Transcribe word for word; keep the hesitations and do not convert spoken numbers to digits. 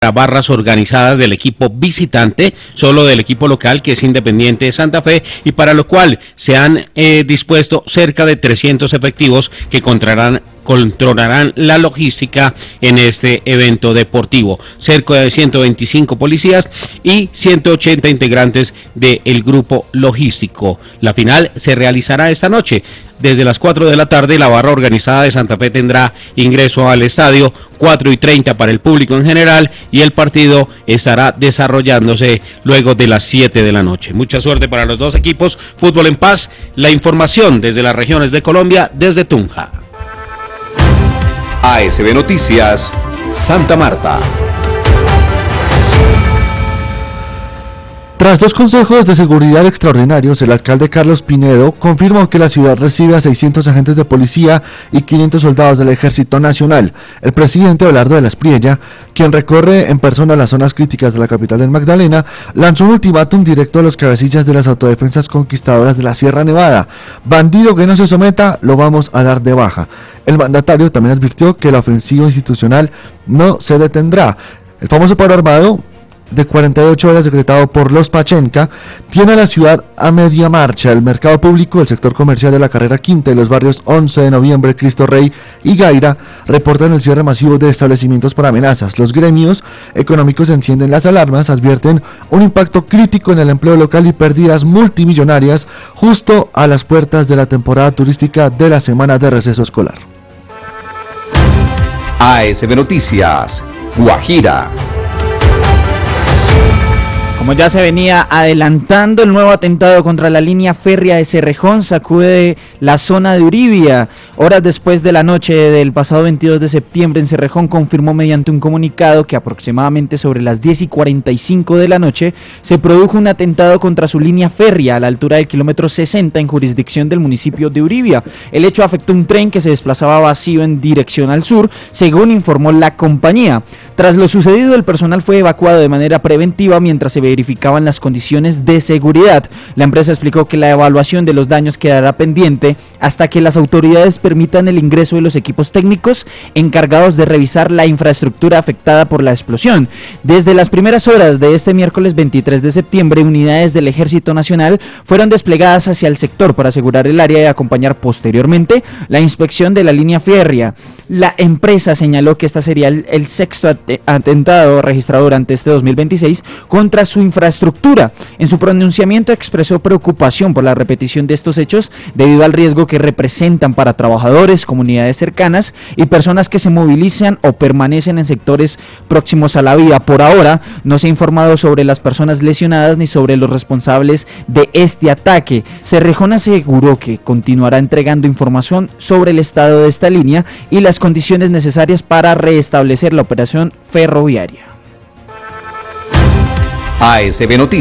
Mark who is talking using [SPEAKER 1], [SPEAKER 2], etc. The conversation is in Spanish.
[SPEAKER 1] barras organizadas del equipo visitante, solo del equipo local que es Independiente de Santa Fe, y para lo cual se han eh, dispuesto cerca de trescientos efectivos que controlarán controlarán la logística en este evento deportivo. Cerca de ciento veinticinco policías y ciento ochenta integrantes del grupo logístico. La final se realizará esta noche. Desde las cuatro de la tarde, la barra organizada de Santa Fe tendrá ingreso al estadio, cuatro y treinta para el público en general, y el partido estará desarrollándose luego de las siete de la noche. Mucha suerte para los dos equipos. Fútbol en paz. La información desde las regiones de Colombia, desde Tunja.
[SPEAKER 2] A S B Noticias, Santa Marta.
[SPEAKER 3] Tras dos consejos de seguridad extraordinarios, el alcalde Carlos Pinedo confirmó que la ciudad recibe a seiscientos agentes de policía y quinientos soldados del Ejército Nacional. El presidente Abelardo de la Espriella, quien recorre en persona las zonas críticas de la capital del Magdalena, lanzó un ultimátum directo a los cabecillas de las autodefensas conquistadoras de la Sierra Nevada. Bandido que no se someta, lo vamos a dar de baja. El mandatario también advirtió que la ofensiva institucional no se detendrá. El famoso paro armado de cuarenta y ocho horas decretado por los Pachenca tiene a la ciudad a media marcha. El mercado público, el sector comercial de la carrera quinta y los barrios once de noviembre, Cristo Rey y Gaira reportan el cierre masivo de establecimientos por amenazas. Los gremios económicos encienden las alarmas, advierten un impacto crítico en el empleo local y pérdidas multimillonarias justo a las puertas de la temporada turística de la semana de receso escolar.
[SPEAKER 2] A S B Noticias, Guajira.
[SPEAKER 4] Como ya se venía adelantando, el nuevo atentado contra la línea férrea de Cerrejón sacude la zona de Uribia. Horas después de la noche del pasado veintidós de septiembre, en Cerrejón confirmó mediante un comunicado que aproximadamente sobre las diez y cuarenta y cinco de la noche se produjo un atentado contra su línea férrea a la altura del kilómetro sesenta en jurisdicción del municipio de Uribia. El hecho afectó un tren que se desplazaba vacío en dirección al sur, según informó la compañía. Tras lo sucedido, el personal fue evacuado de manera preventiva mientras se verificaban las condiciones de seguridad. La empresa explicó que la evaluación de los daños quedará pendiente hasta que las autoridades permitan el ingreso de los equipos técnicos encargados de revisar la infraestructura afectada por la explosión. Desde las primeras horas de este miércoles veintitrés de septiembre, unidades del Ejército Nacional fueron desplegadas hacia el sector para asegurar el área y acompañar posteriormente la inspección de la línea férrea. La empresa señaló que esta sería el, el sexto atentado registrado durante este dos mil veintiséis contra su infraestructura. En su pronunciamiento expresó preocupación por la repetición de estos hechos debido al riesgo que representan para trabajadores, comunidades cercanas y personas que se movilizan o permanecen en sectores próximos a la vía. Por ahora no se ha informado sobre las personas lesionadas ni sobre los responsables de este ataque. Cerrejón aseguró que continuará entregando información sobre el estado de esta línea y las condiciones necesarias para restablecer la operación ferroviaria.
[SPEAKER 2] A S B Noticias.